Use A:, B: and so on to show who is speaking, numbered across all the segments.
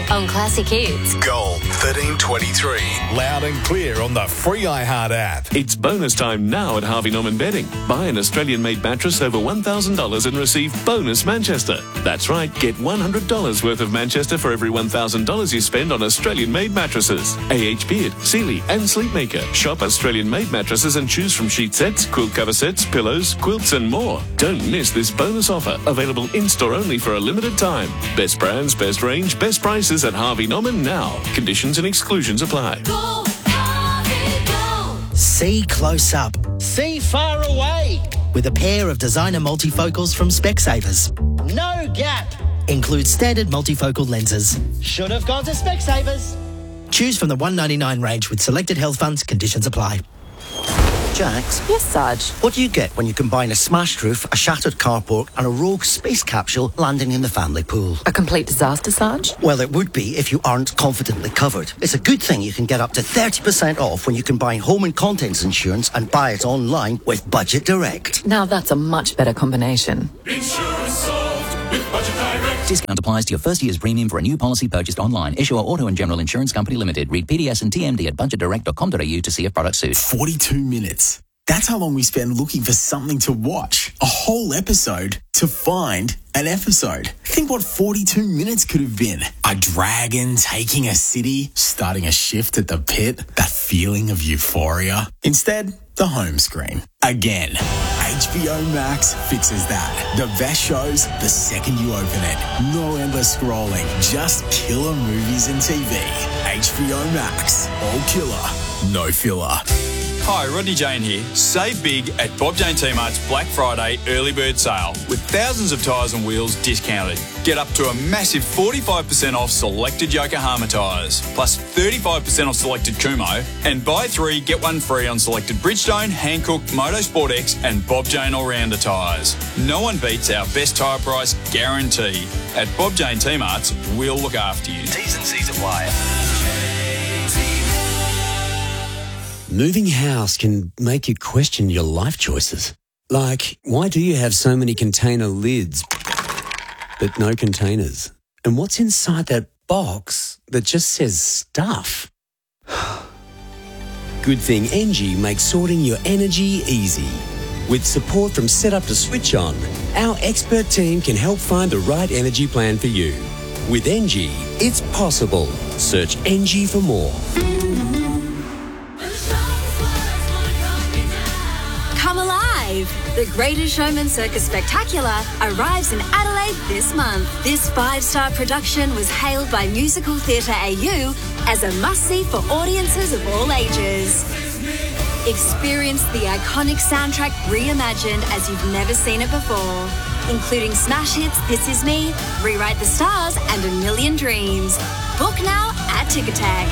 A: on Classic Hits.
B: Gold 1323. Loud and clear on the free iHeart app.
C: It's bonus time now at Harvey Norman Bedding. Buy an Australian-made mattress over $1,000 and receive bonus Manchester. That's right, get $100 worth of Manchester for every $1,000 you spend on Australian-made mattresses. AH Beard, Sealy and Sleepmaker. Shop Australian-made mattresses and choose from sheet sets, quilt cover sets, pillows, quilts and more. Don't miss this bonus offer, available in-store only for a limited time. Best brands, best range, best prices at Harvey Norman now. Conditions and exclusions apply.
D: Go, Harvey, go.
E: See close up.
F: See far away.
E: With a pair of designer multifocals from Specsavers.
F: No gap.
E: Includes standard multifocal lenses.
F: Should have gone to Specsavers.
E: Choose from the $199 range with selected health funds. Conditions apply.
G: Jax?
H: Yes, Sarge?
G: What do you get when you combine a smashed roof, a shattered carport and a rogue space capsule landing in the family pool?
H: A complete disaster, Sarge?
G: Well, it would be if you aren't confidently covered. It's a good thing you can get up to 30% off when you combine home and contents insurance and buy it online with Budget Direct.
H: Now that's a much better combination.
D: Insurance solved with Budget Direct.
I: Discount applies to your first year's premium for a new policy purchased online. Issuer Auto and General Insurance Company Limited. Read PDS and TMD at budgetdirect.com.au to see if product suits.
J: 42 minutes. That's how long we spend looking for something to watch. A whole episode to find an episode. Think what 42 minutes could have been. A dragon taking a city, starting a shift at the pit, that feeling of euphoria. Instead, the home screen. Again. HBO Max fixes that. The best shows the second you open it. No endless scrolling, just killer movies and TV. HBO Max. All killer, no filler.
K: Hi, Rodney Jane here. Save big at Bob Jane T-Mart's Black Friday early bird sale with thousands of tyres and wheels discounted. Get up to a massive 45% off selected Yokohama tyres, plus 35% off selected Kumho, and buy 3, get 1 free on selected Bridgestone, Hankook, Motorsport X and Bob Jane All-Rounder tyres. No one beats our best tyre price guarantee. At Bob Jane T-Mart's, we'll look after you.
B: T's and C's apply.
L: Moving house can make you question your life choices. Like, why do you have so many container lids, but no containers? And what's inside that box that just says stuff? Good thing Engie makes sorting your energy easy. With support from Setup to Switch On, our expert team can help find the right energy plan for you. With Engie, it's possible. Search Engie for more.
M: Come alive! The Greatest Showman Circus Spectacular arrives in Adelaide this month. This 5-star production was hailed by Musical Theatre AU as a must-see for audiences of all ages. Experience the iconic soundtrack reimagined as you've never seen it before, including smash hits This Is Me, Rewrite the Stars and A Million Dreams. Book now at Ticketek.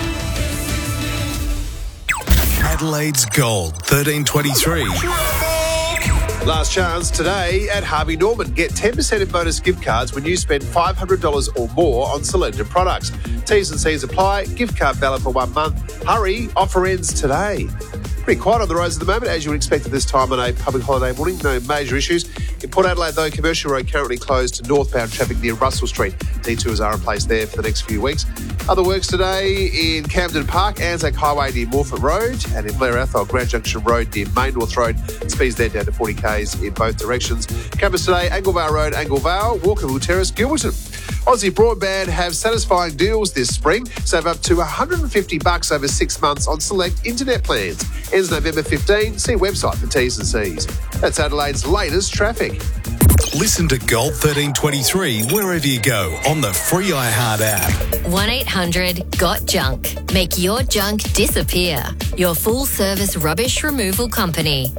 B: Adelaide's Gold 1323.
N: Last chance today at Harvey Norman. Get 10% in bonus gift cards when you spend $500 or more on selected products. T's and C's apply. Gift card valid for 1 month. Hurry, offer ends today. Pretty quiet on the roads at the moment, as you would expect at this time on a public holiday morning. No major issues. In Port Adelaide, though, Commercial Road currently closed to northbound traffic near Russell Street. Detours are in place there for the next few weeks. Other works today in Camden Park, Anzac Highway near Morford Road, and in Blair Athol, Grand Junction Road near Main North Road. Speeds there down to 40 k's in both directions. Campus today, Anglevale Road, Anglevale, Walkerville Terrace, Gilberton. Aussie Broadband have satisfying deals this spring. Save up to $150 over 6 months on select internet plans. Ends November 15. See website for T's and C's. That's Adelaide's latest traffic.
B: Listen to Gold 1323 wherever you go on the free iHeart app.
A: 1-800-GOT-JUNK. Make your junk disappear. Your full-service rubbish removal company.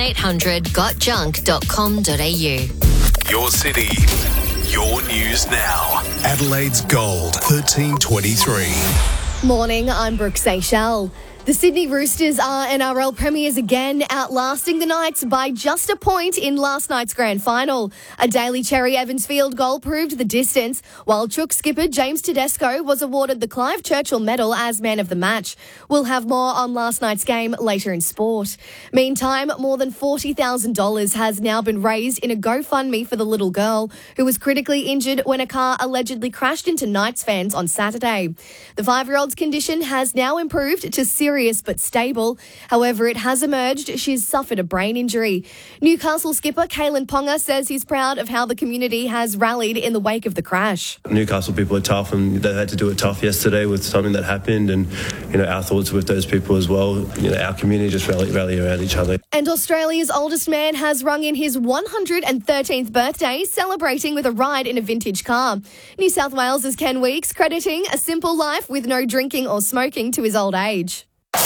A: 1-800-GOTJUNK.com.au.
B: Your city, your news now. Adelaide's Gold 1323.
O: Morning, I'm Brooke Seychelles. The Sydney Roosters are NRL premiers again, outlasting the Knights by just a point in last night's grand final. A Daly Cherry Evans field goal proved the distance, while Chook skipper James Tedesco was awarded the Clive Churchill Medal as man of the match. We'll have more on last night's game later in sport. Meantime, more than $40,000 has now been raised in a GoFundMe for the little girl who was critically injured when a car allegedly crashed into Knights fans on Saturday. The 5-year-old's condition has now improved to serious but stable. However, it has emerged she's suffered a brain injury. Newcastle skipper Kalen Ponga says he's proud of how the community has rallied in the wake of the crash.
P: Newcastle people are tough, and they had to do it tough yesterday with something that happened, and our thoughts with those people as well. Our community just rally around each other.
O: And Australia's oldest man has rung in his 113th birthday, celebrating with a ride in a vintage car. New South Wales' Ken Weeks crediting a simple life with no drinking or smoking to his old age.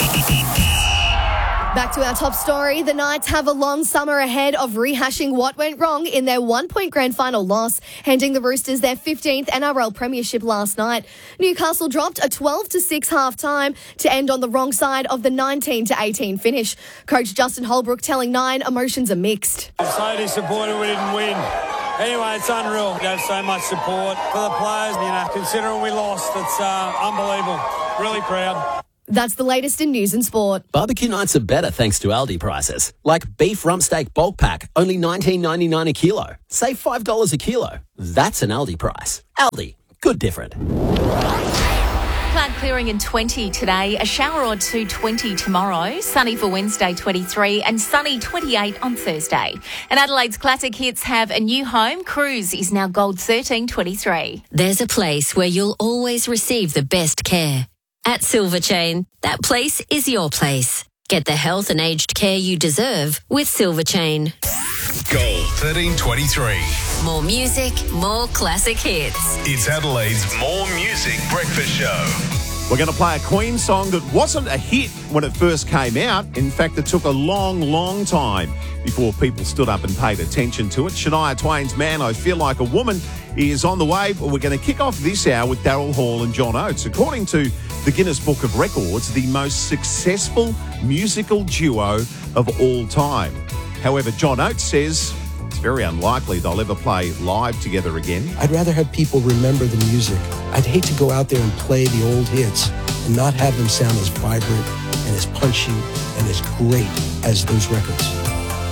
O: Back to our top story. The Knights have a long summer ahead of rehashing what went wrong in their 1-point grand final loss, handing the Roosters their 15th NRL premiership last night. Newcastle dropped a 12-6 half-time to end on the wrong side of the 19-18 finish. Coach Justin Holbrook telling Nine emotions are mixed.
Q: I'm so disappointed we didn't win. Anyway, it's unreal. We have so much support for the players. Considering we lost, it's unbelievable. Really proud.
O: That's the latest in news and sport.
R: Barbecue nights are better thanks to Aldi prices. Like beef rump steak bulk pack, only $19.99 a kilo. Save $5 a kilo. That's an Aldi price. Aldi, good different.
S: Cloud clearing in 20 today, a shower or two 20 tomorrow, sunny for Wednesday 23 and sunny 28 on Thursday. And Adelaide's classic hits have a new home. Cruise is now Gold 1323.
A: There's a place where you'll always receive the best care. At Silver Chain, that place is your place. Get the health and aged care you deserve with Silver Chain.
B: Gold 1323.
A: More music, more classic hits.
B: It's Adelaide's More Music Breakfast Show.
T: We're going to play a Queen song that wasn't a hit when it first came out. In fact, it took a long, long time before people stood up and paid attention to it. Shania Twain's Man, I Feel Like a Woman is on the way. But we're going to kick off this hour with Daryl Hall and John Oates. According to the Guinness Book of Records, the most successful musical duo of all time. However, John Oates says it's very unlikely they'll ever play live together again.
U: I'd rather have people remember the music. I'd hate to go out there and play the old hits and not have them sound as vibrant and as punchy and as great as those records.